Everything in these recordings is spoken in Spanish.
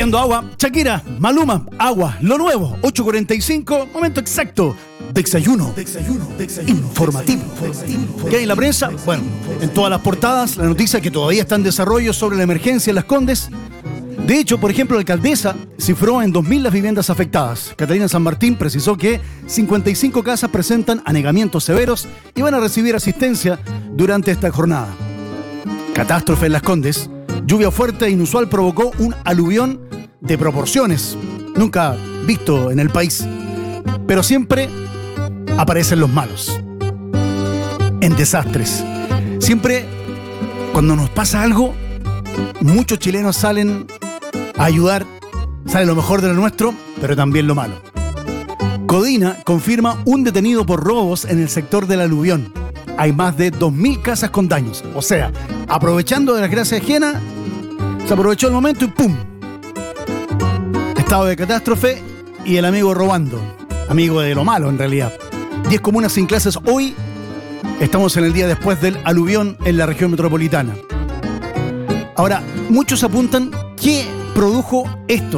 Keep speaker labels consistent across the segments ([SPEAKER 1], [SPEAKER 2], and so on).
[SPEAKER 1] Pidiendo agua, Shakira, Maluma, agua, lo nuevo, 8:45, momento exacto, desayuno informativo. ¿Qué hay en la prensa? Bueno, en todas las portadas, la noticia que todavía está en desarrollo sobre la emergencia en Las Condes. De hecho, por ejemplo, la alcaldesa cifró en 2.000 las viviendas afectadas. Catalina San Martín precisó que 55 casas presentan anegamientos severos y van a recibir asistencia durante esta jornada. Catástrofe en Las Condes. Lluvia fuerte e inusual provocó un aluvión de proporciones nunca visto en el país. Pero siempre aparecen los malos. En desastres. Siempre, cuando nos pasa algo, muchos chilenos salen a ayudar. Sale lo mejor de lo nuestro, pero también lo malo. Codina confirma un detenido por robos en el sector del aluvión. Hay más de 2.000 casas con daños. O sea, aprovechando de la desgracia ajena, se aprovechó el momento y ¡pum! Estado de catástrofe y el amigo robando. Amigo de lo malo, en realidad. 10 comunas sin clases hoy. Estamos en el día después del aluvión en la región metropolitana. Ahora, muchos apuntan ¿qué produjo esto?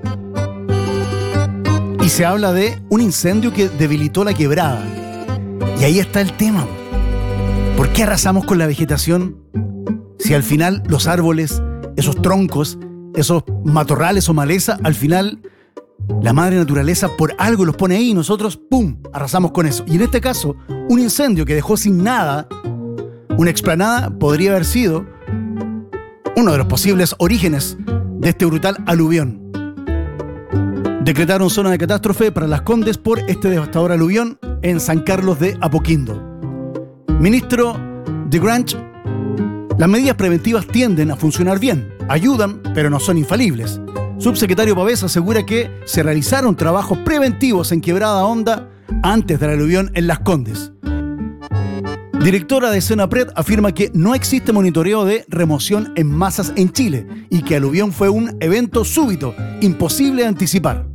[SPEAKER 1] Y se habla de un incendio que debilitó la quebrada. Y ahí está el tema. ¿Por qué arrasamos con la vegetación si al final los árboles, esos troncos, esos matorrales o maleza, al final la madre naturaleza por algo los pone ahí y nosotros, ¡pum!, arrasamos con eso? Y en este caso, un incendio que dejó sin nada una explanada podría haber sido uno de los posibles orígenes de este brutal aluvión. Decretaron zona de catástrofe para Las Condes por este devastador aluvión en San Carlos de Apoquindo. Ministro de Grange, las medidas preventivas tienden a funcionar bien, ayudan, pero no son infalibles. Subsecretario Pavés asegura que se realizaron trabajos preventivos en Quebrada Honda antes del aluvión en Las Condes. Directora de Senapred afirma que no existe monitoreo de remoción en masas en Chile y que aluvión fue un evento súbito, imposible de anticipar.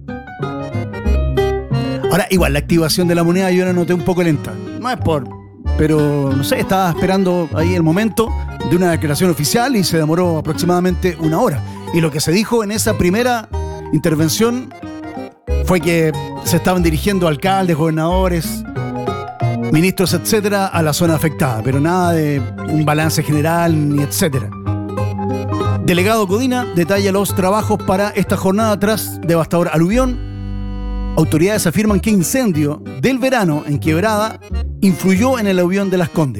[SPEAKER 1] Ahora, igual, la activación de la moneda yo la noté un poco lenta. No es pero no sé, estaba esperando ahí el momento de una declaración oficial y se demoró aproximadamente una hora. Y lo que se dijo en esa primera intervención fue que se estaban dirigiendo alcaldes, gobernadores, ministros, etcétera, a la zona afectada, pero nada de un balance general ni etcétera. Delegado Codina detalla los trabajos para esta jornada tras devastador aluvión. Autoridades afirman que incendio del verano en Quebrada influyó en el aluvión de Las Condes.